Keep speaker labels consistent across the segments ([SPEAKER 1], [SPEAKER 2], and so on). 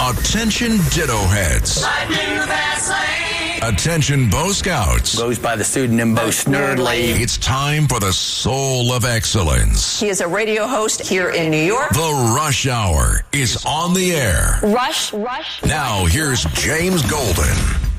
[SPEAKER 1] Attention Ditto Heads. Attention Bo Scouts.
[SPEAKER 2] Goes by the pseudonym Bo Snerdley.
[SPEAKER 1] It's time for the Soul of Excellence.
[SPEAKER 3] He is a radio host here in New York.
[SPEAKER 1] The Rush Hour is on the air.
[SPEAKER 3] Rush.
[SPEAKER 1] Now here's James Golden.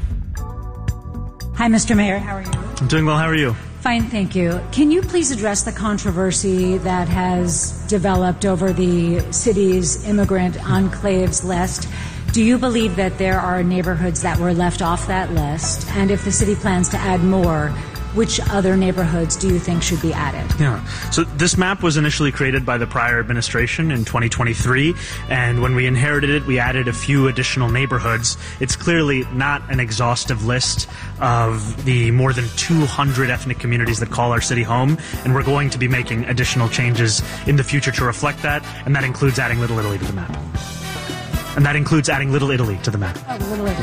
[SPEAKER 4] Hi, Mr. Mayor. How are you?
[SPEAKER 5] I'm doing well. How are you?
[SPEAKER 4] Fine, thank you. Can you please address the controversy that has developed over the city's immigrant enclaves list? Do you believe that there are neighborhoods that were left off that list? And if the city plans to add more, which other neighborhoods do you think should be added?
[SPEAKER 5] Yeah. So this map was initially created by the prior administration in 2023, and when we inherited it, we added a few additional neighborhoods. It's clearly not an exhaustive list of the more than 200 ethnic communities that call our city home, and we're going to be making additional changes in the future to reflect that, and that includes adding Little Italy to the map. And that includes adding Little Italy to the map.
[SPEAKER 4] Oh, Little Italy.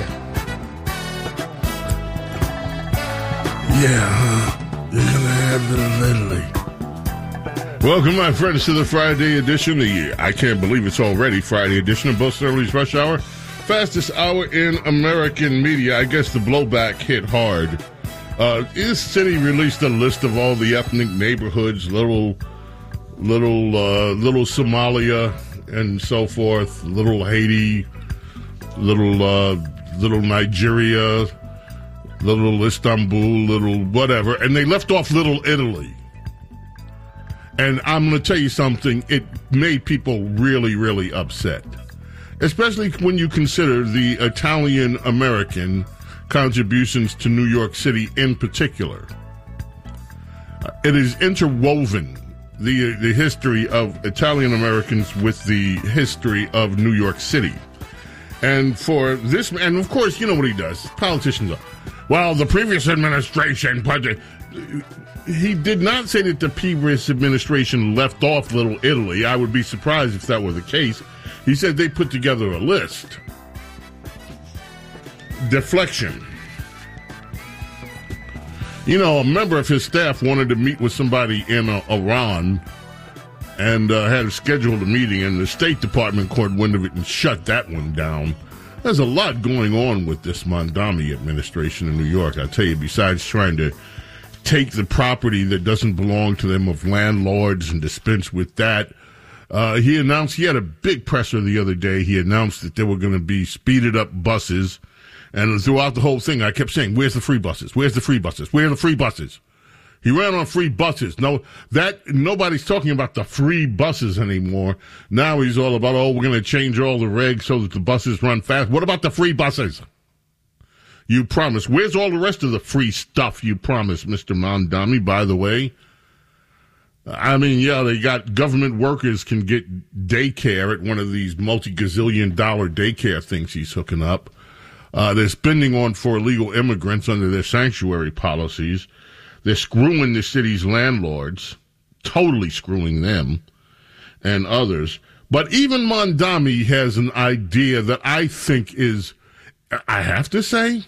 [SPEAKER 6] Yeah, you're gonna have Little Italy. Welcome, my friends, to the Friday edition. I can't believe it's already Friday edition of Bo Snerdley's Rush Hour. Fastest hour in American media. I guess the blowback hit hard. This city released a list of all the ethnic neighborhoods, little Somalia and so forth, little Haiti, little Nigeria, little Istanbul, little whatever, and they left off Little Italy. And I'm going to tell you something, it made people really, really upset, especially when you consider the Italian-American contributions to New York City in particular. It is interwoven, the history of Italian Americans with the history of New York City. And for this, and of course, you know what he does. Politicians are, well, the previous administration budget. He did not say that the previous administration left off Little Italy. I would be surprised if that were the case. He said they put together a list. Deflection. You know, a member of his staff wanted to meet with somebody in Iran and had scheduled a meeting, and the State Department caught wind of it and shut that one down. There's a lot going on with this Mondami administration in New York, I tell you, besides trying to take the property that doesn't belong to them of landlords and dispense with that. He announced, he had a big presser the other day, he announced that there were going to be speeded up buses. And throughout the whole thing, I kept saying, where's the free buses? Where's the free buses? Where are the free buses? He ran on free buses. No, nobody's talking about the free buses anymore. Now he's all about, we're going to change all the regs so that the buses run fast. What about the free buses? You promised. Where's all the rest of the free stuff you promised, Mr. Mondami, by the way? I mean, yeah, they got government workers can get daycare at one of these multi-gazillion-dollar daycare things he's hooking up. They're spending on for illegal immigrants under their sanctuary policies. They're screwing the city's landlords, totally screwing them and others. But even Mondami has an idea that I think is, I have to say,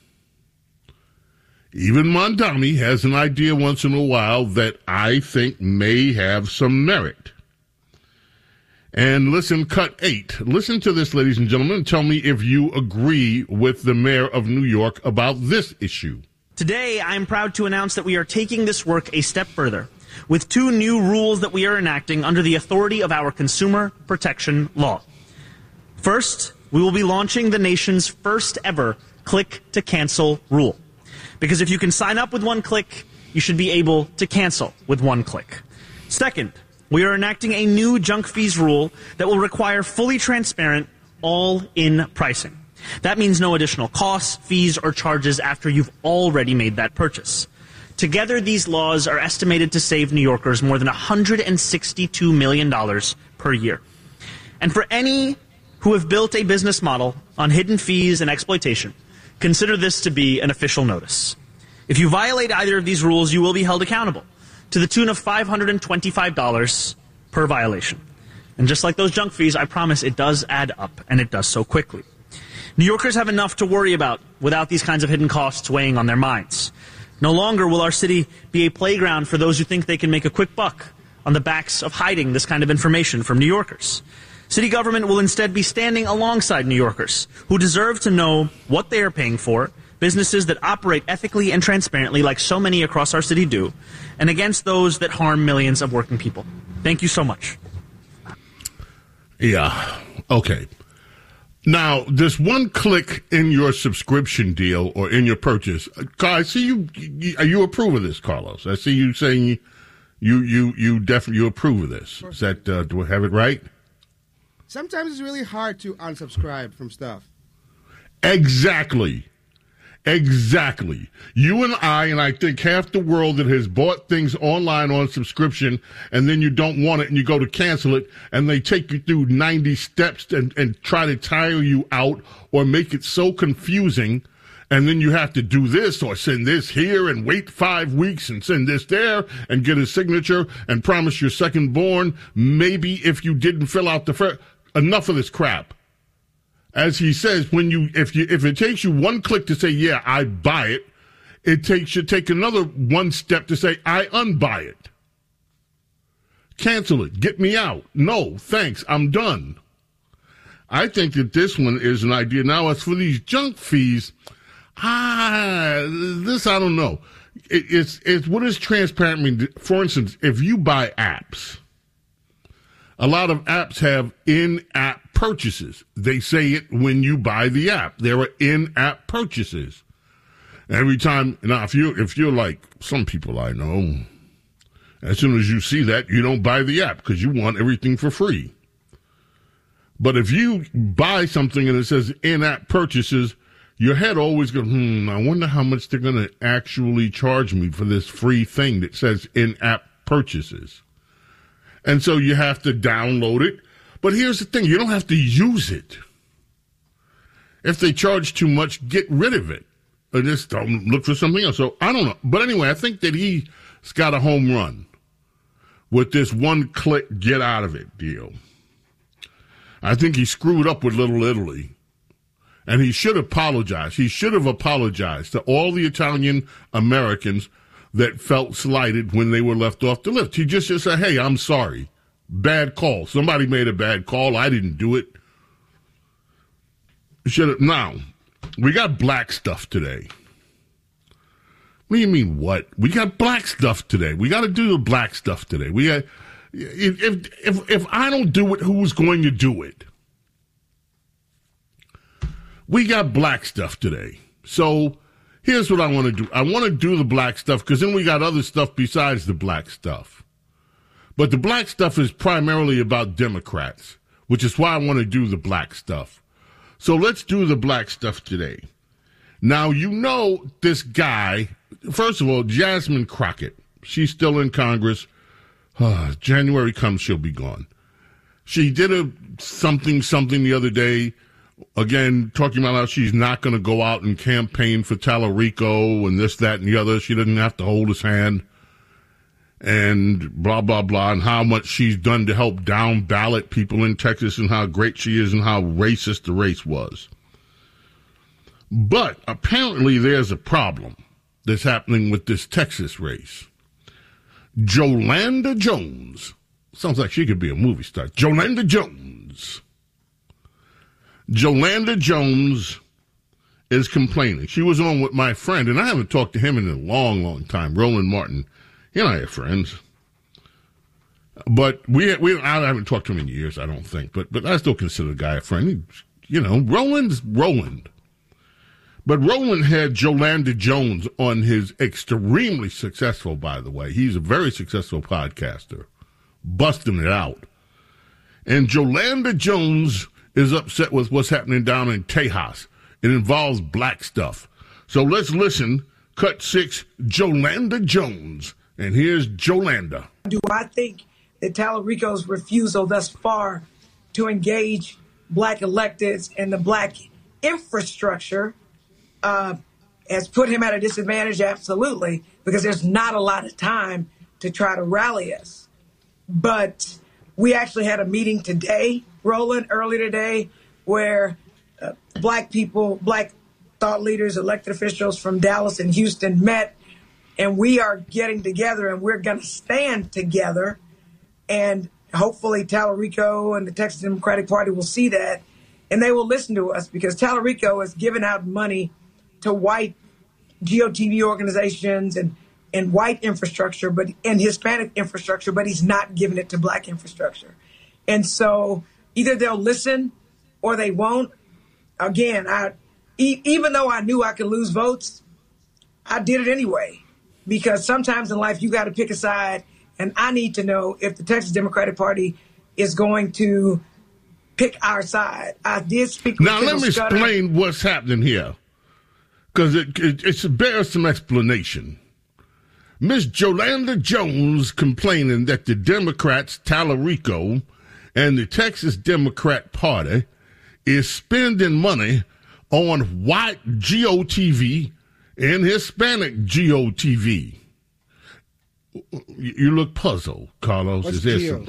[SPEAKER 6] even Mondami has an idea once in a while that I think may have some merit. And listen, cut 8. Listen to this, ladies and gentlemen, and tell me if you agree with the mayor of New York about this issue.
[SPEAKER 5] Today, I'm proud to announce that we are taking this work a step further with 2 new rules that we are enacting under the authority of our Consumer Protection Law. First, we will be launching the nation's first ever click-to-cancel rule. Because if you can sign up with one click, you should be able to cancel with one click. Second, we are enacting a new junk fees rule that will require fully transparent, all-in pricing. That means no additional costs, fees, or charges after you've already made that purchase. Together, these laws are estimated to save New Yorkers more than $162 million per year. And for any who have built a business model on hidden fees and exploitation, consider this to be an official notice. If you violate either of these rules, you will be held accountable to the tune of $525 per violation. And just like those junk fees, I promise it does add up, and it does so quickly. New Yorkers have enough to worry about without these kinds of hidden costs weighing on their minds. No longer will our city be a playground for those who think they can make a quick buck on the backs of hiding this kind of information from New Yorkers. City government will instead be standing alongside New Yorkers who deserve to know what they are paying for, businesses that operate ethically and transparently like so many across our city do, and against those that harm millions of working people. Thank you so much.
[SPEAKER 6] Yeah. Okay. Now, this one click in your subscription deal or in your purchase, I see you approve of this, Carlos. I see you saying you definitely approve of this. Is that, do I have it right?
[SPEAKER 7] Sometimes it's really hard to unsubscribe from stuff.
[SPEAKER 6] Exactly. You and I think half the world that has bought things online on subscription, and then you don't want it and you go to cancel it, and they take you through 90 steps and try to tire you out or make it so confusing, and then you have to do this or send this here and wait 5 weeks and send this there and get a signature and promise your second born maybe if you didn't fill out the first. Enough of this crap. As he says, if it takes you one click to say, yeah, I buy it, it should take another one step to say, I unbuy it. Cancel it. Get me out. No, thanks. I'm done. I think that this one is an idea. Now, as for these junk fees, I don't know. It's what does transparent mean? For instance, if you buy apps, a lot of apps have in-app purchases. They say it when you buy the app. There are in-app purchases. Every time, now if you're like some people I know, as soon as you see that, you don't buy the app because you want everything for free. But if you buy something and it says in-app purchases, your head always goes, I wonder how much they're going to actually charge me for this free thing that says in-app purchases. And so you have to download it. But here's the thing, you don't have to use it. If they charge too much, get rid of it. Or just look for something else. So I don't know. But anyway, I think that he's got a home run with this one-click get-out-of-it deal. I think he screwed up with Little Italy. And he should apologize. He should have apologized to all the Italian Americans that felt slighted when they were left off the list. He just said, hey, I'm sorry. Bad call. Somebody made a bad call. I didn't do it. Should have. Now, we got black stuff today. What do you mean, what? We got black stuff today. We got to do the black stuff today. We got, if I don't do it, who's going to do it? We got black stuff today. So here's what I want to do. I want to do the black stuff because then we got other stuff besides the black stuff. But the black stuff is primarily about Democrats, which is why I want to do the black stuff. So let's do the black stuff today. Now, you know this guy, first of all, Jasmine Crockett. She's still in Congress. January comes, she'll be gone. She did something the other day, again, talking about how she's not going to go out and campaign for Tallarico and this, that, and the other. She doesn't have to hold his hand and blah, blah, blah, and how much she's done to help down ballot people in Texas and how great she is and how racist the race was. But apparently there's a problem that's happening with this Texas race. Jolanda Jones. Sounds like she could be a movie star. Jolanda Jones. Jolanda Jones is complaining. She was on with my friend, and I haven't talked to him in a long, long time, Roland Martin. He and I are friends. But I haven't talked to him in years, I don't think. But I still consider the guy a friend. Roland's Roland. But Roland had Jolanda Jones on his extremely successful, by the way. He's a very successful podcaster, busting it out. And Jolanda Jones is upset with what's happening down in Tejas. It involves black stuff. So let's listen. Cut 6, Jolanda Jones. And here's Jolanda.
[SPEAKER 8] Do I think that Tallarico's refusal thus far to engage black electeds and the black infrastructure has put him at a disadvantage? Absolutely, because there's not a lot of time to try to rally us. But we actually had a meeting today, Roland, earlier today, where black people, black thought leaders, elected officials from Dallas and Houston met, and we are getting together and we're going to stand together and hopefully Tallarico and the Texas Democratic Party will see that, and they will listen to us, because Tallarico has given out money to white GOTV organizations and white infrastructure, and Hispanic infrastructure, but he's not giving it to black infrastructure. And so either they'll listen or they won't. Again, even though I knew I could lose votes, I did it anyway, because sometimes in life you got to pick a side, and I need to know if the Texas Democratic Party is going to pick our side. I did speak with
[SPEAKER 6] Now, let me explain what's happening here, because it bears some explanation. Miss Jolanda Jones complaining that the Democrats, Tallarico, and the Texas Democrat Party is spending money on white GOTV and Hispanic GOTV. You look puzzled, Carlos.
[SPEAKER 7] What's
[SPEAKER 6] Is there some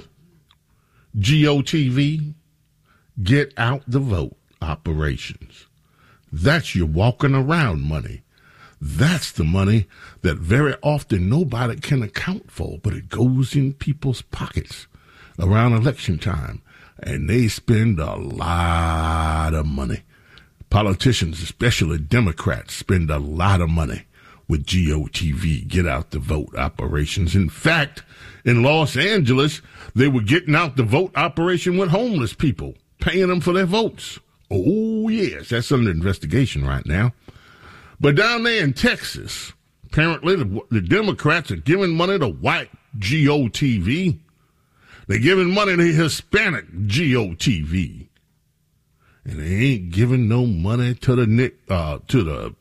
[SPEAKER 6] GOTV? Get out the vote operations. That's your walking around money. That's the money that very often nobody can account for, but it goes in people's pockets around election time, and they spend a lot of money. Politicians, especially Democrats, spend a lot of money with GOTV, get out the vote operations. In fact, in Los Angeles, they were getting out the vote operation with homeless people, paying them for their votes. Oh, yes, that's under investigation right now. But down there in Texas, apparently the Democrats are giving money to white GOTV. They're giving money to Hispanic GOTV. And they ain't giving no money to the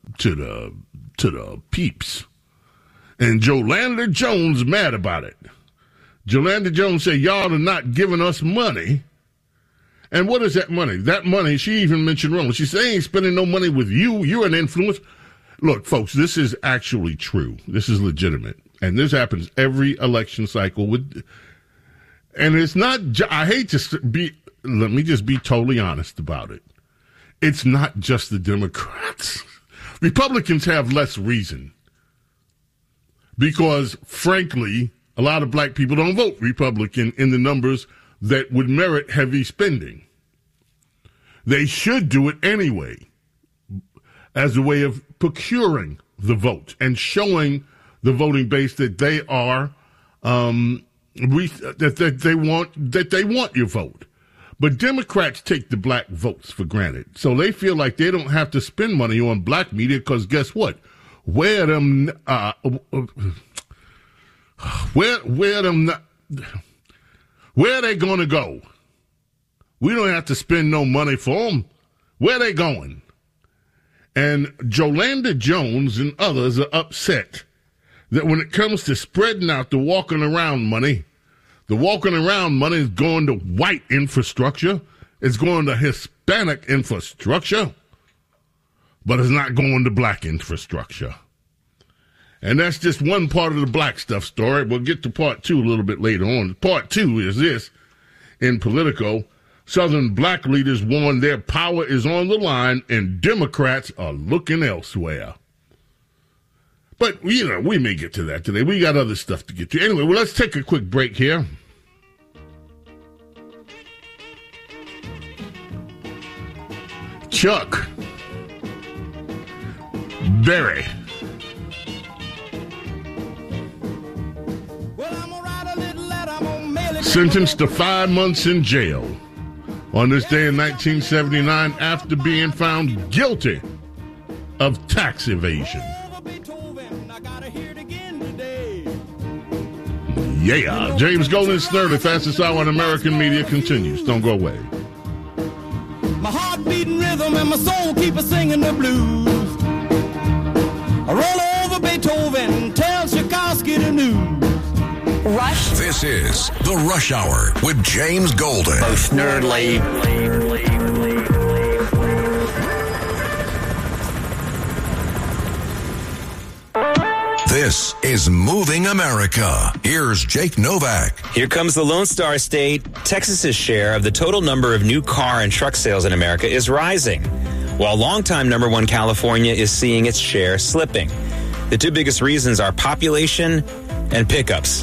[SPEAKER 6] peeps. And Jolanda Jones mad about it. Jolanda Jones said, y'all are not giving us money. And what is that money? That money, she even mentioned wrong. She said, they ain't spending no money with you. You're an influence. Look, folks, this is actually true. This is legitimate. And this happens every election cycle. And it's not, I hate to be, let me just be totally honest about it. It's not just the Democrats. Republicans have less reason. Because, frankly, a lot of black people don't vote Republican in the numbers that would merit heavy spending. They should do it anyway, as a way of procuring the vote and showing the voting base that they are that they want your vote. But Democrats take the black votes for granted, so they feel like they don't have to spend money on black media, because guess what? Where are they going to go? We don't have to spend no money for them. Where are they going? And Jolanda Jones and others are upset that when it comes to spreading out the walking around money is going to white infrastructure. It's going to Hispanic infrastructure, but it's not going to black infrastructure. And that's just one part of the black stuff story. We'll get to part two a little bit later on. Part two is this. In Politico, Southern black leaders warn their power is on the line and Democrats are looking elsewhere. But, you know, we may get to that today. We got other stuff to get to. Anyway, well, let's take a quick break here. Chuck Berry sentenced to 5 months in jail on this day in 1979 after being found guilty of tax evasion. Yeah, James Golden Snare, the fastest hour in American media, continues. Don't go away.
[SPEAKER 9] My heart beating rhythm and my soul keep singing the blues. I roll over Beethoven, tell Tchaikovsky the news.
[SPEAKER 3] Rush.
[SPEAKER 1] This is the Rush Hour with James Golden.
[SPEAKER 2] Most nerdly.
[SPEAKER 1] This is Moving America. Here's Jake Novak.
[SPEAKER 10] Here comes the Lone Star State. Texas's share of the total number of new car and truck sales in America is rising, while longtime number one California is seeing its share slipping. The two biggest reasons are population and pickups.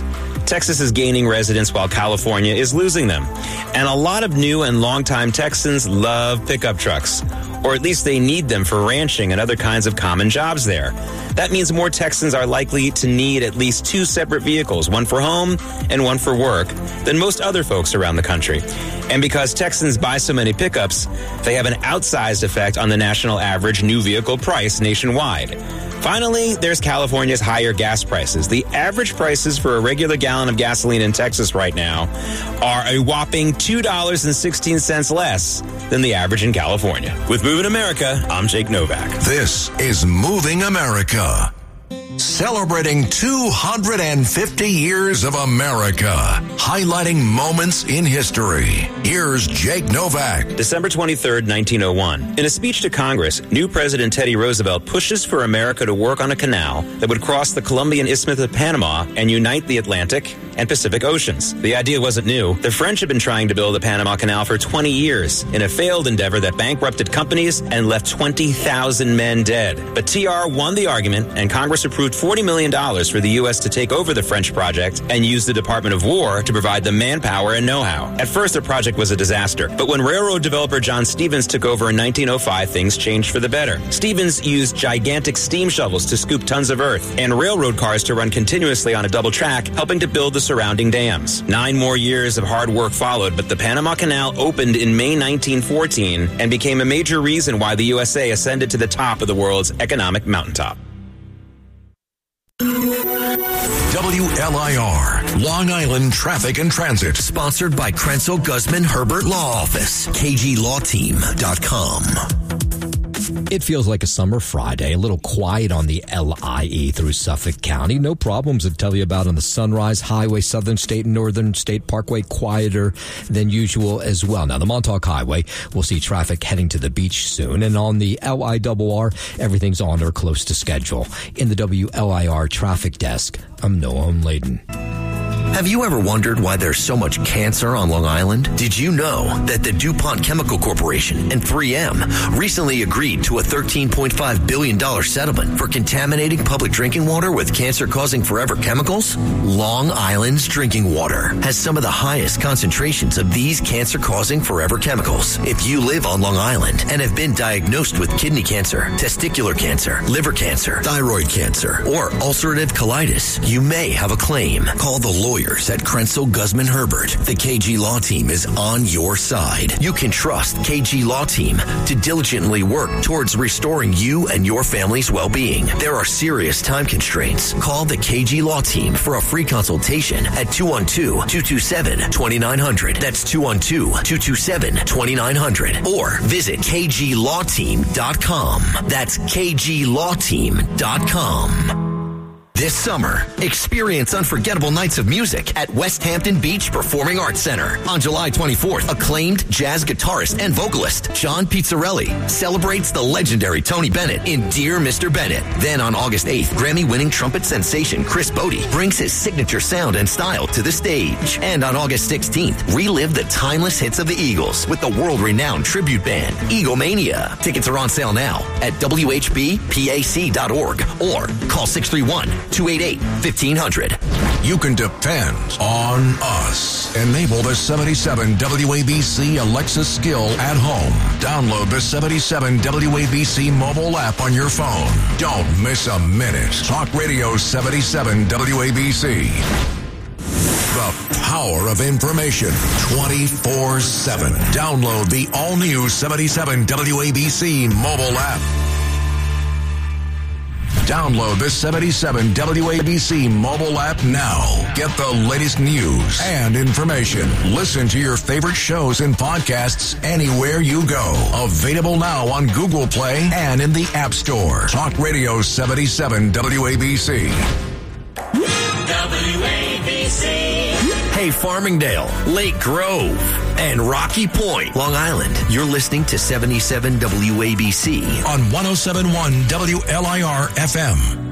[SPEAKER 10] Texas is gaining residents while California is losing them. And a lot of new and longtime Texans love pickup trucks, or at least they need them for ranching and other kinds of common jobs there. That means more Texans are likely to need at least two separate vehicles, one for home and one for work, than most other folks around the country. And because Texans buy so many pickups, they have an outsized effect on the national average new vehicle price nationwide. Finally, there's California's higher gas prices. The average prices for a regular gallon of gasoline in Texas right now are a whopping $2.16 less than the average in California. With Moving America, I'm Jake Novak.
[SPEAKER 1] This is Moving America. Celebrating 250 years of America, highlighting moments in history. Here's Jake Novak.
[SPEAKER 10] December 23rd, 1901. In a speech to Congress, new President Teddy Roosevelt pushes for America to work on a canal that would cross the Columbian Isthmus of Panama and unite the Atlantic and Pacific Oceans. The idea wasn't new. The French had been trying to build the Panama Canal for 20 years in a failed endeavor that bankrupted companies and left 20,000 men dead. But TR won the argument, and Congress approved $40 million for the U.S. to take over the French project and use the Department of War to provide the manpower and know-how. At first, the project was a disaster, but when railroad developer John Stevens took over in 1905, things changed for the better. Stevens used gigantic steam shovels to scoop tons of earth and railroad cars to run continuously on a double track, helping to build the surrounding dams. 9 more years of hard work followed, but the Panama Canal opened in May 1914 and became a major reason why the USA ascended to the top of the world's economic mountaintop.
[SPEAKER 1] WLIR, Long Island Traffic and Transit.
[SPEAKER 11] Sponsored by Krenzel Guzman Herbert Law Office, KGLawTeam.com.
[SPEAKER 12] It feels like a summer Friday, a little quiet on the LIE through Suffolk County. No problems to tell you about on the Sunrise Highway, Southern State and Northern State Parkway, quieter than usual as well. Now, the Montauk Highway, we'll see traffic heading to the beach soon. And on the LIRR, everything's on or close to schedule. In the WLIR traffic desk, I'm Noah Layden.
[SPEAKER 11] Have you ever wondered why there's so much cancer on Long Island? Did you know that the DuPont Chemical Corporation and 3M recently agreed to a $13.5 billion settlement for contaminating public drinking water with cancer-causing forever chemicals? Long Island's drinking water has some of the highest concentrations of these cancer-causing forever chemicals. If you live on Long Island and have been diagnosed with kidney cancer, testicular cancer, liver cancer, thyroid cancer, or ulcerative colitis, you may have a claim. Call the lawyers at Krenzel Guzman Herbert. The KG Law Team is on your side. You can trust KG Law Team to diligently work towards restoring you and your family's well-being. There are serious time constraints. Call the KG Law Team for a free consultation at 212-227-2900. That's 212-227-2900. Or visit KGLawTeam.com. That's KGLawTeam.com. This summer, experience unforgettable nights of music at West Hampton Beach Performing Arts Center. On July 24th, acclaimed jazz guitarist and vocalist John Pizzarelli celebrates the legendary Tony Bennett in Dear Mr. Bennett. Then on August 8th, Grammy-winning trumpet sensation Chris Bodie brings his signature sound and style to the stage. And on August 16th, relive the timeless hits of the Eagles with the world-renowned tribute band, Eaglemania. Tickets are on sale now at WHBPAC.org or call 631-288-1500.
[SPEAKER 1] You can depend on us. Enable the 77 WABC Alexa skill at home. Download the 77 WABC mobile app on your phone. Don't miss a minute. Talk Radio 77 WABC. The power of information 24/7. Download the all-new 77 WABC mobile app. Download the 77 WABC mobile app now. Get the latest news and information. Listen to your favorite shows and podcasts anywhere you go. Available now on Google Play and in the App Store. Talk Radio 77 WABC.
[SPEAKER 11] WABC. Hey, Farmingdale, Lake Grove, and Rocky Point, Long Island. You're listening to 77 WABC
[SPEAKER 1] on 107.1 WLIR FM.